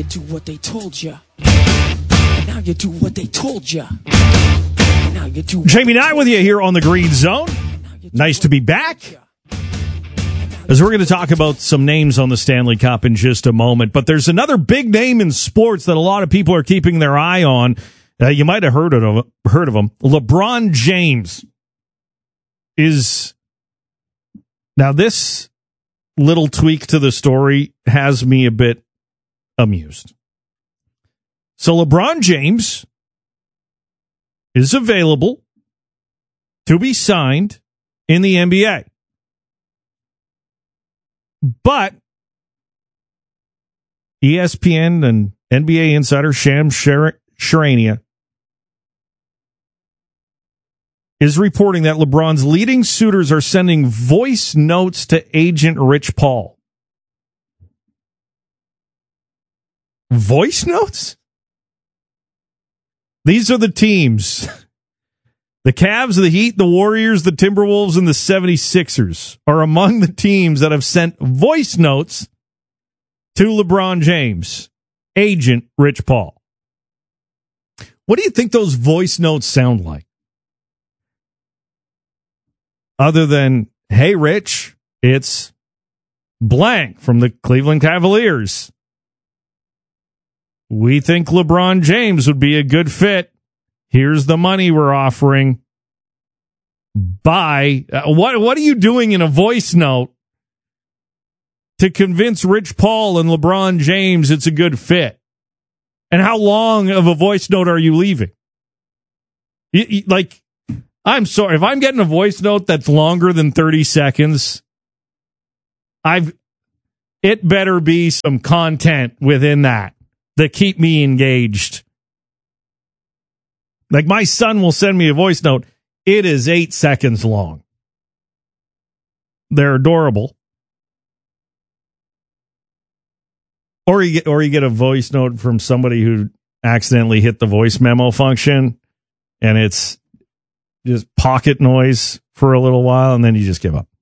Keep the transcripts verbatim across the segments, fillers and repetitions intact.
you do what they told you. And now you do what they told you. And now you do. Jamie Nye with you here on the Green Zone. Nice to be back. As we're going to talk about some names on the Stanley Cup in just a moment. But there's another big name in sports that a lot of people are keeping their eye on. Uh, you might have heard of, heard of him. LeBron James is... Now, this little tweak to the story has me a bit amused. So LeBron James is available to be signed in the N B A. But E S P N and N B A insider Shams Charania is reporting that LeBron's leading suitors are sending voice notes to agent Rich Paul. Voice notes? These are the teams. The Cavs, the Heat, the Warriors, the Timberwolves, and the seventy-sixers are among the teams that have sent voice notes to LeBron James, agent Rich Paul. What do you think those voice notes sound like? Other than, hey, Rich, it's blank from the Cleveland Cavaliers. We think LeBron James would be a good fit. Here's the money we're offering. Bye. Uh, what, what are you doing in a voice note to convince Rich Paul and LeBron James it's a good fit? And how long of a voice note are you leaving? You, you, like, I'm sorry. If I'm getting a voice note that's longer than thirty seconds, I've, it better be some content within that that keep me engaged. Like, my son will send me a voice note. It is eight seconds long. They're adorable. Or you get, or you get a voice note from somebody who accidentally hit the voice memo function, and it's just pocket noise for a little while, and then you just give up.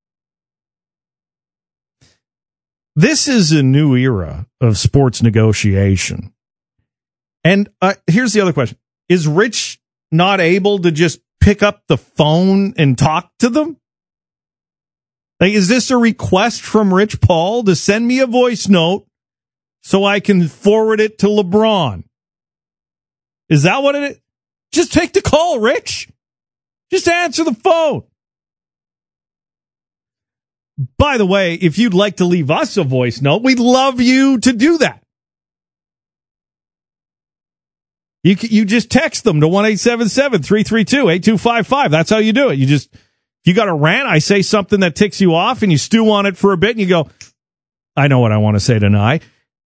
This is a new era of sports negotiation. And uh, here's the other question. Is Rich not able to just pick up the phone and talk to them? Like, is this a request from Rich Paul to send me a voice note so I can forward it to LeBron? Is that what it is? Just take the call, Rich. Just answer the phone. By the way, if you'd like to leave us a voice note, we'd love you to do that. You you just text them to one eight seven seven, three three two, eight two five five. That's how you do it. You just, you got a rant. I say something that ticks you off and you stew on it for a bit and you go, I know what I want to say tonight.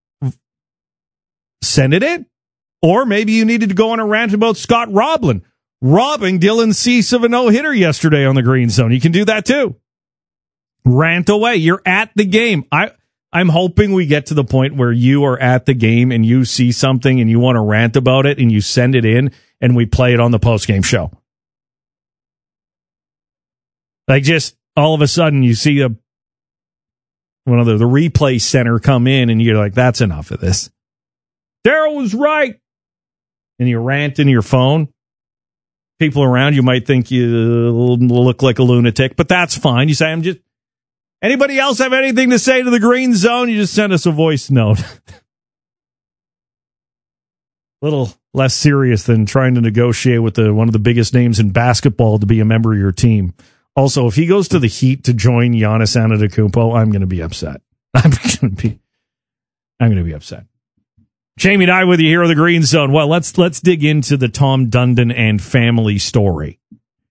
Send it in. Or maybe you needed to go on a rant about Scott Roblin robbing Dylan Cease of a no-hitter yesterday on the Green Zone. You can do that too. Rant away. You're at the game. I, I'm hoping we get to the point where you are at the game and you see something and you want to rant about it and you send it in and we play it on the post-game show. Like, just all of a sudden you see a one of the, the replay center come in and you're like, that's enough of this. Daryl was right. And you rant into your phone. People around you might think you look like a lunatic, but that's fine. You say, I'm just, anybody else have anything to say to the Green Zone? You just send us a voice note. A little less serious than trying to negotiate with the, one of the biggest names in basketball to be a member of your team. Also, if he goes to the Heat to join Giannis Antetokounmpo, I'm going to be upset. I'm going to be, I'm going to be upset. Jamie and I with you here on the Green Zone. Well, let's let's dig into the Tom Dundon and family story.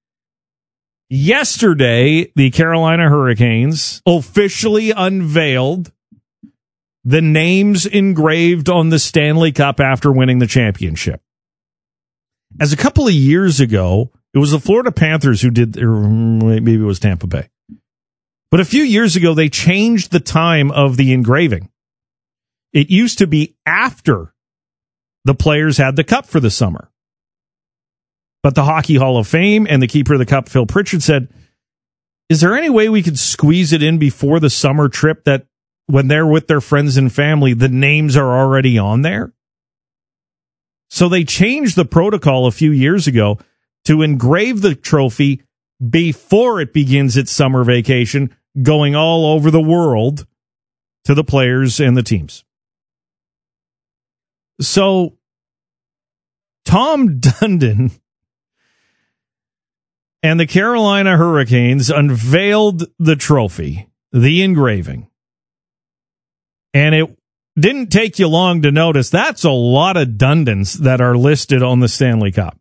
Yesterday, the Carolina Hurricanes officially unveiled the names engraved on the Stanley Cup after winning the championship. As a couple of years ago, it was the Florida Panthers who did, or maybe it was Tampa Bay. But a few years ago, they changed the time of the engraving. It used to be after the players had the cup for the summer. But the Hockey Hall of Fame and the keeper of the cup, Phil Pritchard, said, is there any way we could squeeze it in before the summer trip that when they're with their friends and family, the names are already on there. So they changed the protocol a few years ago to engrave the trophy before it begins its summer vacation, going all over the world to the players and the teams. So Tom Dundon and the Carolina Hurricanes unveiled the trophy, the engraving. And it didn't take you long to notice that's a lot of Dundons that are listed on the Stanley Cup.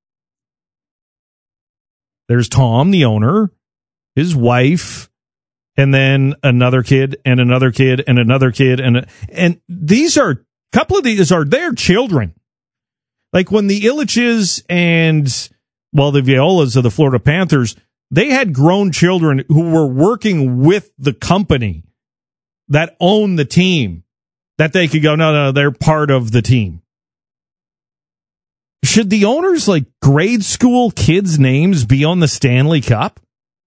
There's Tom, the owner, his wife, and then another kid and another kid and another kid. And, and these are, a couple of these are their children. Like when the Ilitches and, well, the Violas of the Florida Panthers, they had grown children who were working with the company that owned the team, that they could go, no, no, they're part of the team. Should the owners, like grade school kids' names, be on the Stanley Cup?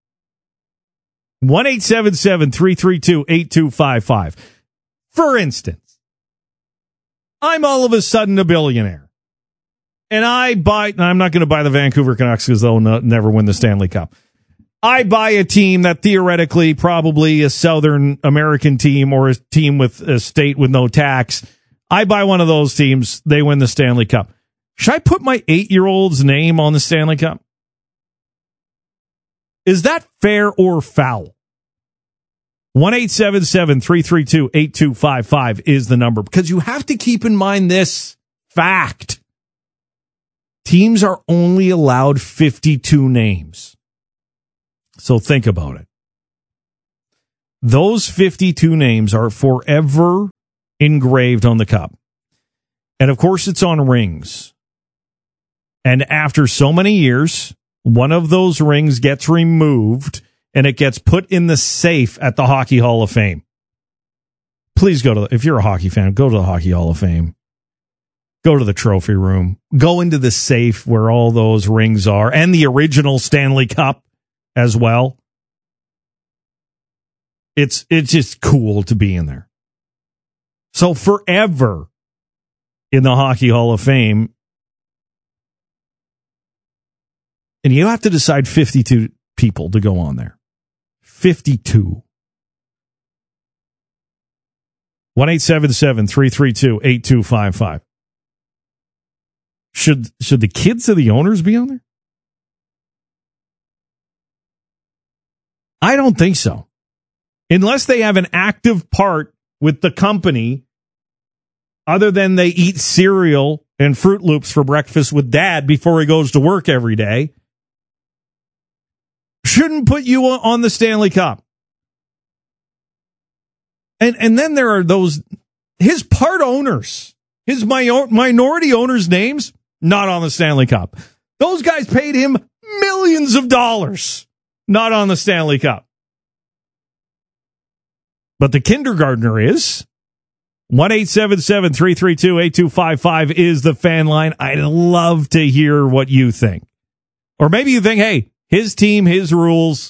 one eight seven seven, three three two, eight two five five. For instance, I'm all of a sudden a billionaire. And I buy, and I'm not going to buy the Vancouver Canucks because they'll no, never win the Stanley Cup. I buy a team that theoretically probably a Southern American team or a team with a state with no tax. I buy one of those teams, they win the Stanley Cup. Should I put my eight-year-old's name on the Stanley Cup? Is that fair or foul? one eight seven seven, three three two, eight two five five is the number, because you have to keep in mind this fact. Teams are only allowed fifty-two names. So think about it. Those fifty-two names are forever engraved on the cup. And of course, it's on rings. And after so many years, one of those rings gets removed and it gets put in the safe at the Hockey Hall of Fame. Please go to, the, if you're a hockey fan, go to the Hockey Hall of Fame. Go to the trophy room. Go into the safe where all those rings are, and the original Stanley Cup as well. It's it's just cool to be in there. So forever in the Hockey Hall of Fame, and you have to decide fifty-two people to go on there. fifty-two. one eight seven seven, three three two, eight two five five. Should should the kids of the owners be on there? I don't think so. Unless they have an active part with the company, other than they eat cereal and Fruit Loops for breakfast with dad before he goes to work every day. Shouldn't put you on the Stanley Cup. And and then there are those, his part owners, his minority owners' names, not on the Stanley Cup. Those guys paid him millions of dollars, not on the Stanley Cup. But the kindergartner is. one eight seven seven, three three two, eight two five five is the fan line. I'd love to hear what you think. Or maybe you think, hey, his team, his rules.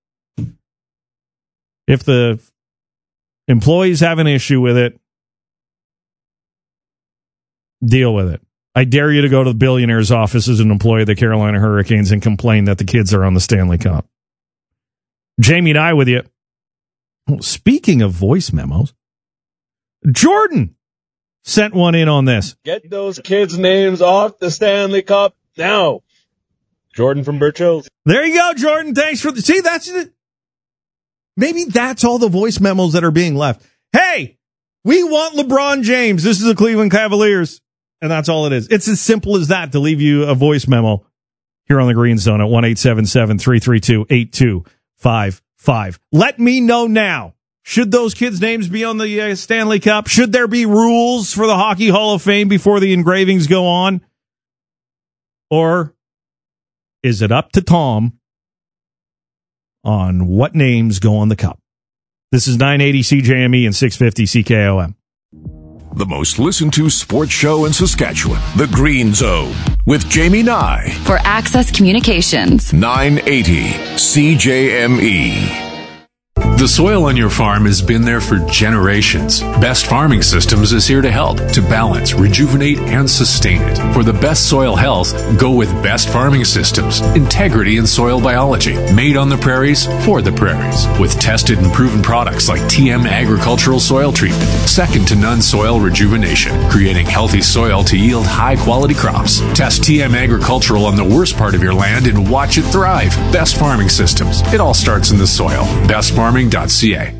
If the employees have an issue with it, deal with it. I dare you to go to the billionaire's office as an employee of the Carolina Hurricanes and complain that the kids are on the Stanley Cup. Jamie and I with you. Speaking of voice memos, Jordan sent one in on this. Get those kids' names off the Stanley Cup now. Jordan from Birch Hills. There you go, Jordan. Thanks for the, see, that's it. Maybe that's all the voice memos that are being left. Hey, we want LeBron James. This is the Cleveland Cavaliers. And that's all it is. It's as simple as that to leave you a voice memo here on the Green Zone at one eight seven seven, three three two, eight two five five. Let me know now. Should those kids' names be on the uh, Stanley Cup? Should there be rules for the Hockey Hall of Fame before the engravings go on? Or is it up to Tom on what names go on the cup? This is nine eighty C J M E and six fifty C K O M. The most listened to sports show in Saskatchewan, The Green Zone, with Jamie Nye. For Access Communications. nine eighty C J M E. The soil on your farm has been there for generations. Best Farming Systems is here to help, to balance, rejuvenate, and sustain it. For the best soil health, go with Best Farming Systems. Integrity in soil biology. Made on the prairies, for the prairies. With tested and proven products like T M Agricultural Soil Treatment. Second to none soil rejuvenation. Creating healthy soil to yield high-quality crops. Test T M Agricultural on the worst part of your land and watch it thrive. Best Farming Systems. It all starts in the soil. best farming dot c a.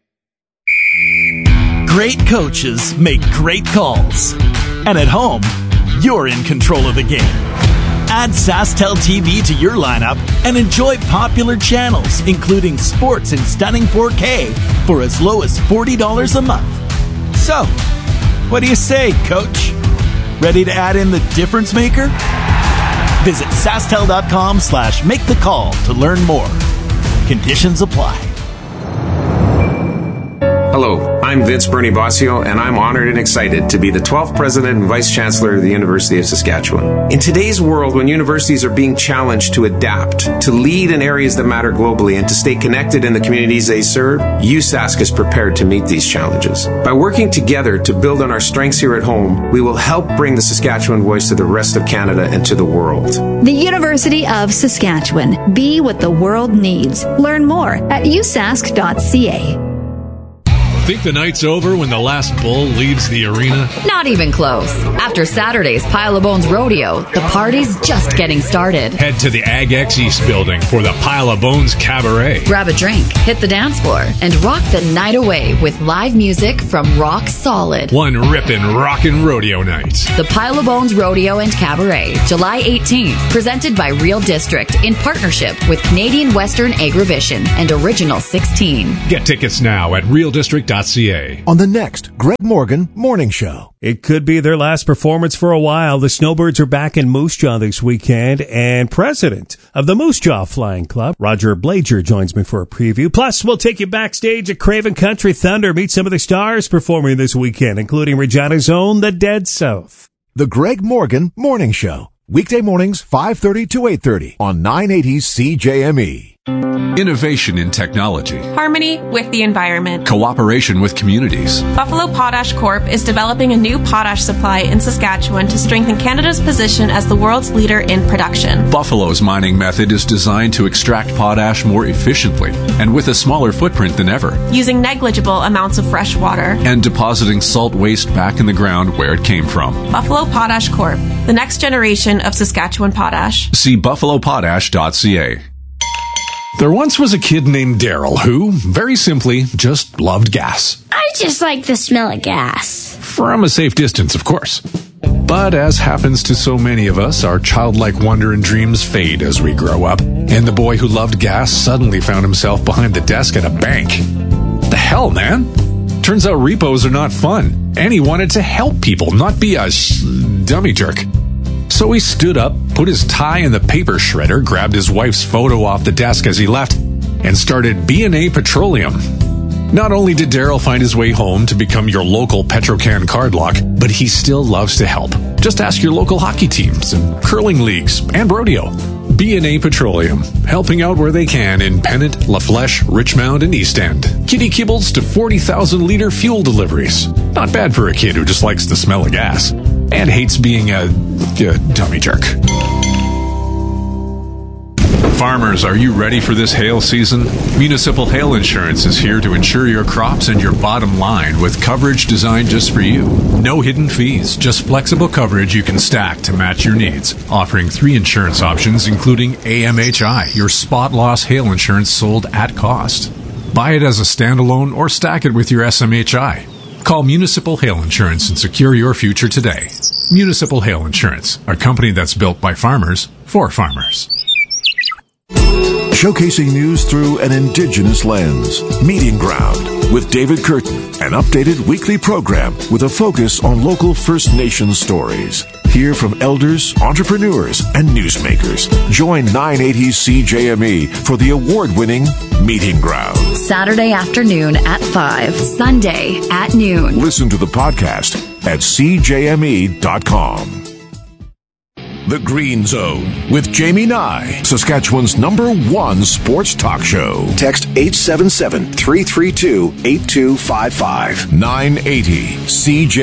Great coaches make great calls. And at home, you're in control of the game. Add SaskTel T V to your lineup and enjoy popular channels, including sports in stunning four K for as low as forty dollars a month. So, what do you say, Coach? Ready to add in the difference maker? Visit SaskTel.com slash make the call to learn more. Conditions apply. Hello, I'm Vince Bernie Bossio, and I'm honored and excited to be the twelfth President and Vice Chancellor of the University of Saskatchewan. In today's world, when universities are being challenged to adapt, to lead in areas that matter globally, and to stay connected in the communities they serve, U S A S C is prepared to meet these challenges. By working together to build on our strengths here at home, we will help bring the Saskatchewan voice to the rest of Canada and to the world. The University of Saskatchewan. Be what the world needs. Learn more at u sask dot c a. Think the night's over when the last bull leaves the arena? Not even close. After Saturday's Pile of Bones Rodeo, the party's just getting started. Head to the Ag X East building for the Pile of Bones Cabaret. Grab a drink, hit the dance floor, and rock the night away with live music from Rock Solid. One rippin' rockin' rodeo night. The Pile of Bones Rodeo and Cabaret, July eighteenth, presented by Real District in partnership with Canadian Western Agrivision and Original sixteen. Get tickets now at real district dot c a. On the next Greg Morgan Morning Show. It could be their last performance for a while. The Snowbirds are back in Moose Jaw this weekend, and president of the Moose Jaw Flying Club, Roger Blager, joins me for a preview. Plus, we'll take you backstage at Craven Country Thunder, meet some of the stars performing this weekend, including Regina's own The Dead South. The Greg Morgan Morning Show. Weekday mornings, five thirty to eight thirty on nine eighty C J M E. Innovation in technology. Harmony with the environment. Cooperation with communities. Buffalo Potash Corp is developing a new potash supply in Saskatchewan to strengthen Canada's position as the world's leader in production. Buffalo's mining method is designed to extract potash more efficiently and with a smaller footprint than ever. Using negligible amounts of fresh water. And depositing salt waste back in the ground where it came from. Buffalo Potash Corp, the next generation of Saskatchewan potash. See buffalo potash dot c a. There once was a kid named Daryl who, very simply, just loved gas. I just like the smell of gas. From a safe distance, of course. But as happens to so many of us, our childlike wonder and dreams fade as we grow up. And the boy who loved gas suddenly found himself behind the desk at a bank. The hell, man? Turns out repos are not fun. And he wanted to help people, not be a sh- dummy jerk. So he stood up, put his tie in the paper shredder, grabbed his wife's photo off the desk as he left, and started B and A Petroleum. Not only did Daryl find his way home to become your local Petrocan card lock, but he still loves to help. Just ask your local hockey teams and curling leagues and rodeo. B and A Petroleum, helping out where they can in Pennant, La Flèche, Richmond, and East End. Kitty kibbles to forty thousand liter fuel deliveries. Not bad for a kid who just likes the smell of gas and hates being a, a dummy jerk. Farmers, are you ready for this hail season? Municipal Hail Insurance is here to insure your crops and your bottom line with coverage designed just for you. No hidden fees, just flexible coverage you can stack to match your needs. Offering three insurance options, including A M H I, your spot loss hail insurance sold at cost. Buy it as a standalone or stack it with your S M H I. Call Municipal Hail Insurance and secure your future today. Municipal Hail Insurance, a company that's built by farmers for farmers. Showcasing news through an Indigenous lens. Meeting Ground with David Curtin, an updated weekly program with a focus on local First Nations stories. Hear from elders, entrepreneurs, and newsmakers. Join nine eighty C J M E for the award-winning Meeting Ground. Saturday afternoon at five, Sunday at noon. Listen to the podcast at c j m e dot com. The Green Zone with Jamie Nye, Saskatchewan's number one sports talk show. Text eight seven seven, three three two, eight two five five. nine eighty C J